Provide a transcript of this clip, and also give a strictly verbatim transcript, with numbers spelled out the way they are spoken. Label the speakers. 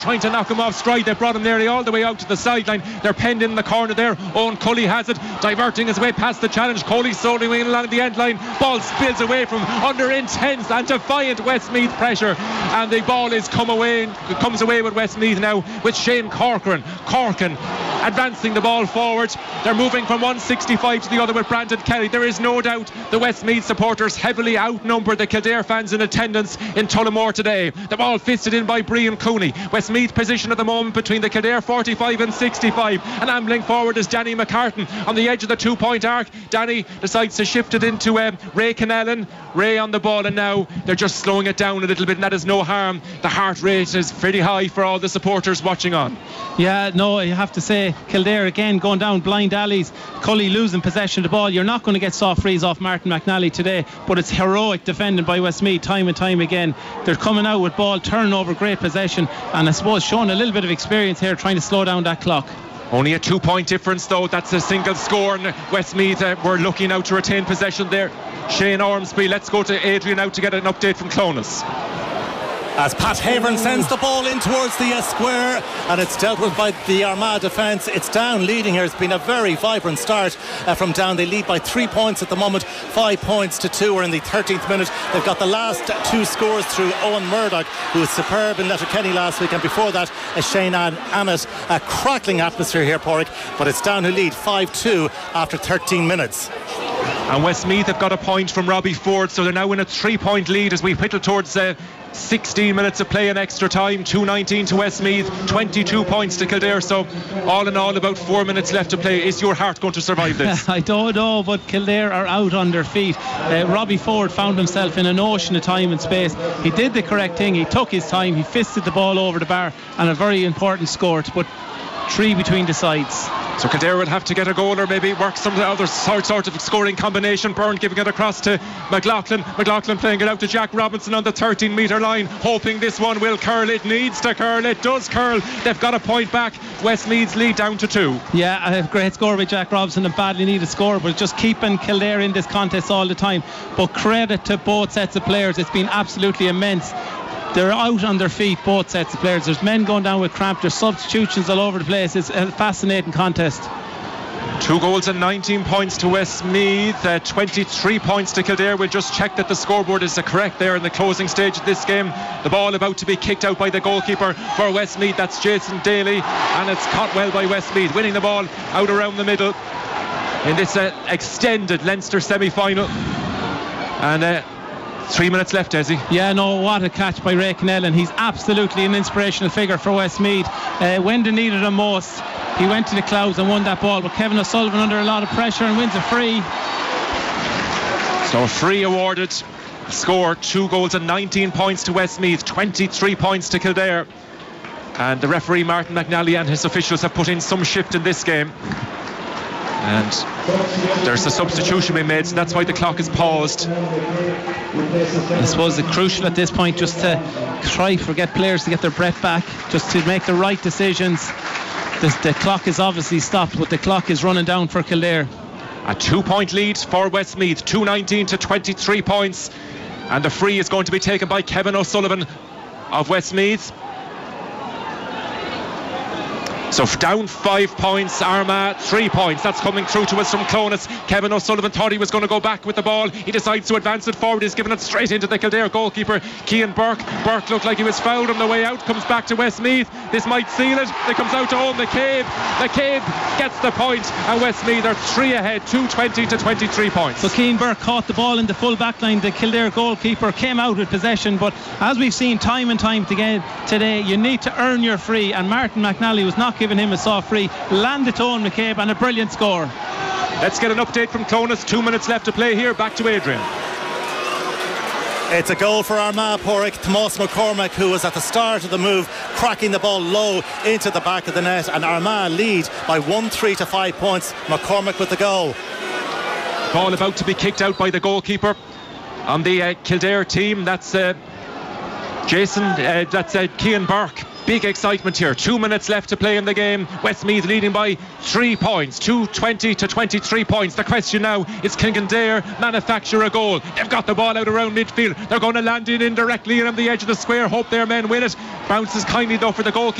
Speaker 1: trying to knock him off stride. They brought him nearly all the way out to the sideline. They're penned in the corner there. Owen Cully has it, diverting his way past the challenge. Coley slowly winging along the end line. Ball spills away from under intense and defiant Westmeath pressure, and the ball is come away comes away with Westmeath now, with Shane Corcoran Corkin advancing the ball forward. They're moving from one sixty-five to the other with Brandon Kelly. There is no doubt the Westmeath supporters heavily outnumber the Kildare fans in attendance in Tullamore today. The ball fisted in by Brian Cooney. Westmeath position at the moment between the Kildare forty-five and sixty-five, and ambling forward is Danny McCartan on the edge of the two point arc. Danny decides to shift it into um, Ray Canellan. Ray on the ball, and now they're just slowing it down a little bit, and that is no harm. The heart rate is pretty high for all the supporters watching on.
Speaker 2: Yeah, no, you have to say Kildare again going down blind alleys. Cully losing possession of the ball. You're not going to get soft frees off Martin McNally today, but it's heroic defending by Westmeath time and time again. They're coming out with ball turnover, great possession, and I suppose showing a little bit of experience here trying to slow down that clock.
Speaker 1: Only a two point difference though. That's a single score, and Westmeath uh, were looking now to retain possession there. Shane Ormsby. Let's go to Adrian now to get an update from Clones.
Speaker 3: As Pat Havern sends the ball in towards the uh, square, and it's dealt with by the Armagh defence. It's Down leading here. It's been a very vibrant start uh, from Down. They lead by three points at the moment, five points to two. We're in the thirteenth minute. They've got the last two scores through Owen Murdoch, who was superb in Letterkenny last week, and before that uh, Shane Annett. A crackling atmosphere here, Porrick, but it's Down who lead five two after thirteen minutes.
Speaker 1: And Westmeath have got a point from Robbie Ford, so they're now in a three point lead as we whittle towards uh, sixteen minutes of play in extra time. Two nineteen to Westmeath, twenty-two points to Kildare. So all in all, about four minutes left to play. Is your heart going to survive this?
Speaker 2: I don't know, but Kildare are out on their feet. uh, Robbie Ford found himself in an ocean of time and space. He did the correct thing. He took his time, he fisted the ball over the bar, and a very important score to put three between the sides.
Speaker 1: So Kildare would have to get a goal, or maybe work some other sort, sort of scoring combination. Byrne giving it across to McLaughlin. McLaughlin playing it out to Jack Robinson on the thirteen metre line, hoping this one will curl. It needs to curl. It does curl. They've got a point back. Westmeath's lead down to two.
Speaker 2: Yeah, a great score by Jack Robinson, a badly needed score, but just keeping Kildare in this contest all the time. But credit to both sets of players. It's been absolutely immense. They're out on their feet, both sets of players. There's men going down with cramp. There's substitutions all over the place. It's a fascinating contest.
Speaker 1: Two goals and nineteen points to Westmeath, uh, twenty-three points to Kildare. We'll just check that the scoreboard is correct there in the closing stage of this game. The ball about to be kicked out by the goalkeeper for Westmeath. That's Jason Daly, and it's caught well by Westmeath, winning the ball out around the middle in this uh, extended Leinster semi-final. And uh, Three minutes left, Desi.
Speaker 2: Yeah, no, what a catch by Ray Canellan. He's absolutely an inspirational figure for Westmeath. Uh, when they needed him most, he went to the clouds and won that ball. But Kevin O'Sullivan under a lot of pressure and wins a free.
Speaker 1: So free awarded. Score two goals and nineteen points to Westmeath, twenty-three points to Kildare. And the referee Martin McNally and his officials have put in some shift in this game. And there's a substitution being made, so that's why the clock is paused.
Speaker 2: I suppose it's crucial at this point just to try for get players to get their breath back, just to make the right decisions. The, the clock is obviously stopped, but the clock is running down for Kildare.
Speaker 1: A two point lead for Westmeath, two nineteen to twenty-three points, and the free is going to be taken by Kevin O'Sullivan of Westmeath. So down five points, Armagh three points. That's coming through to us from Clones. Kevin O'Sullivan thought he was going to go back with the ball. He decides to advance it forward. He's given it straight into the Kildare goalkeeper, Cian Burke. Burke looked like he was fouled on the way out. Comes back to Westmeath. This might seal it. It comes out to Owen McCabe. McCabe gets the point, and Westmeath are three ahead, two twenty to twenty-three points.
Speaker 2: So Cian Burke caught the ball in the full back line. The Kildare goalkeeper came out with possession, but as we've seen time and time again today, you need to earn your free, and Martin McNally was not giving him a soft free. Landed to Owen McCabe, and a brilliant score.
Speaker 1: Let's get an update from Clones. Two minutes left to play here. Back to Adrian.
Speaker 3: It's a goal for Armagh, Porrick. Tomas McCormack, who was at the start of the move, cracking the ball low into the back of the net, and Armagh lead by one three to five points. McCormack with the goal.
Speaker 1: Ball about to be kicked out by the goalkeeper on the uh, Kildare team. That's uh, Jason uh, that's uh, Cian Burke. big excitement here. Two minutes left to play in the game. Westmeath leading by three points, two twenty to twenty-three points. The question now is, can Kildare manufacture a goal? They've got the ball out around midfield. They're going to land it indirectly and on the edge of the square. Hope their men win it. Bounces kindly though for the goalkeeper.